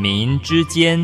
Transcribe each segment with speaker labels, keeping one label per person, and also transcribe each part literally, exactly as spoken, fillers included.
Speaker 1: 民之间。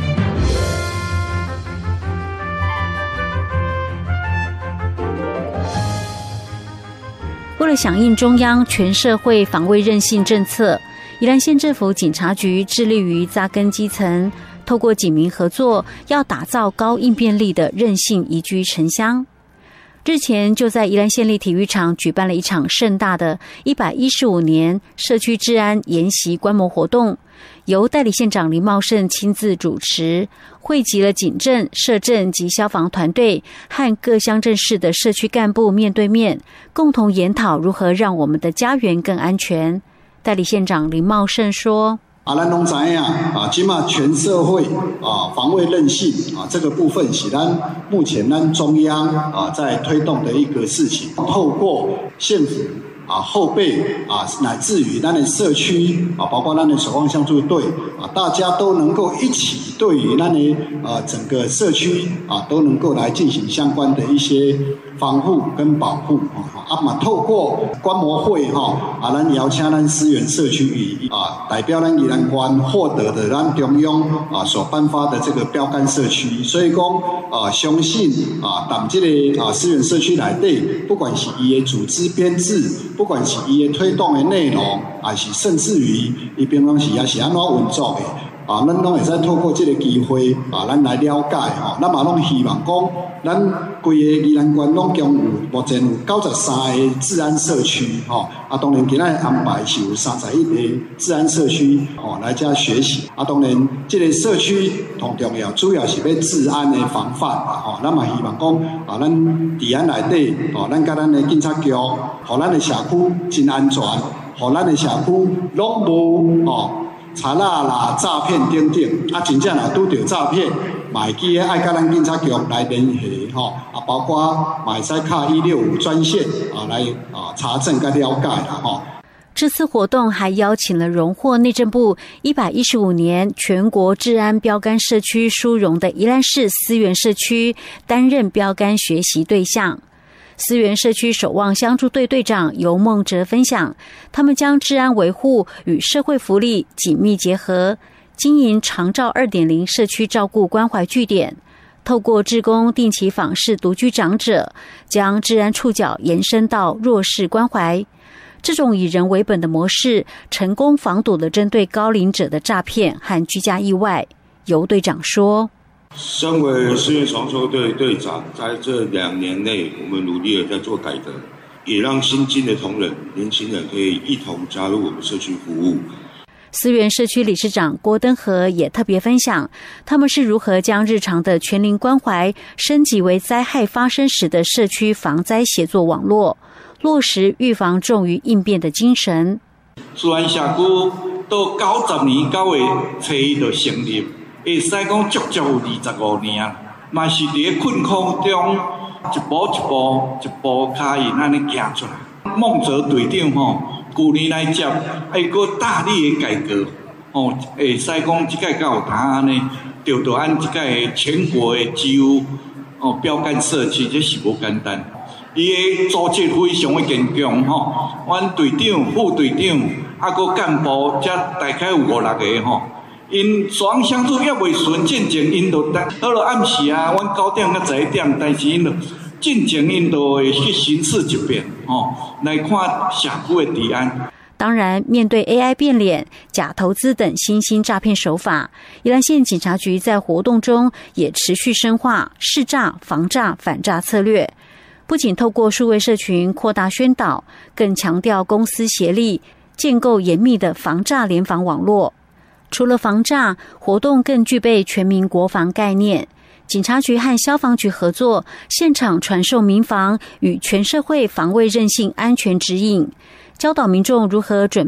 Speaker 2: 为了响应中央全社会防卫韧性政策，宜兰县政府警察局致力于扎根基层，透过警民合作，要打造高应变力的韧性宜居城乡。日前就在宜兰县立体育场举办了一场盛大的一百一十五年社区治安研习观摩活动，由代理县长林茂胜亲自主持，汇集了警政、社政及消防团队和各乡镇市的社区干部面对面，共同研讨如何让我们的家园更安全。代理县长林茂胜说：
Speaker 3: 啊，咱拢知影啊，今嘛全社会啊防卫韧性啊这个部分是咱目前咱中央啊在推动的一个事情，透过县府啊后备啊乃至于咱的社区啊，包括咱的守望相助队啊，大家都能够一起对于咱的啊整个社区啊都能够来进行相关的一些防护跟保护啊，啊嘛透过观摩会哈啊，咱邀请咱思源社区与啊代表咱宜兰县获得的咱中央啊所颁发的这个标杆社区，所以讲啊相信啊咱这个啊思源社区内底，不管是伊的组织编制，不管是伊的推动的内容，还是甚至于伊平常时也是安怎运作的。啊，咱拢会使透过这个机会啊，咱来了解吼。咱嘛拢希望讲，咱规个宜兰县拢共有目前有九十三个治安社区吼。啊，当然今仔安排是有三十一个治安社区吼来遮学习。啊，当然这个社区同重要，主要是要治安的防范啊吼。咱嘛希望讲啊，咱治安内底吼，咱甲咱的警察局，互咱的社区真安全，互咱的社区拢无吼。查啦啦、诈骗等等，啊，真正若拄到诈骗，嘛会记得爱甲咱警察局来联系吼，啊，包括嘛会使敲一六五专线啊来啊查证甲了解啦吼。
Speaker 2: 这次活动还邀请了荣获内政部一百一十五年全国治安标杆社区殊荣的宜兰市思源社区担任标杆学习对象。思源社区守望相助队队长尤梦哲分享，他们将治安维护与社会福利紧密结合，经营长照 二点零 社区照顾关怀据点，透过志工定期访视独居长者，将治安触角延伸到弱势关怀。这种以人为本的模式，成功防堵了针对高龄者的诈骗和居家意外。尤队长说，
Speaker 4: 身为思源守望相助队队长，在这两年内，我们努力的在做改革，也让新进的同仁、年轻人可以一同加入我们社区服务。
Speaker 2: 思源社区理事长郭登和也特别分享，他们是如何将日常的全龄关怀升级为灾害发生时的社区防灾协作网络，落实预防重于应变的精神。
Speaker 5: 思源社区到九十年九月初一就成立。会使讲足足有二十五年，嘛是伫咧困苦中一步一步、一步脚印安尼行出来。孟哲队长吼，旧年来接，还佫大力的改革，吼，会使讲即届较有谈安尼，着着按即届全国的几乎哦标杆社区，这是无简单。伊的组织非常的坚强吼，阮队长、副队长，啊佫干部，才大概有五六个吼。因守望相助也袂顺，进前因就到了暗时啊，阮九点到十一点，但是因就进前因就会去巡视一遍，吼，来看社区的治安。
Speaker 2: 当然，面对 A I 变脸、假投资等新兴诈骗手法，宜兰县警察局在活动中也持续深化识诈、防诈、反诈策略。不仅透过数位社群扩大宣导，更强调公私协力，建构严密的防诈联防网络。除了防诈，活动更具备全民国防概念。警察局和消防局合作，现场传授民防与全社会防卫韧性安全指引，教导民众如何准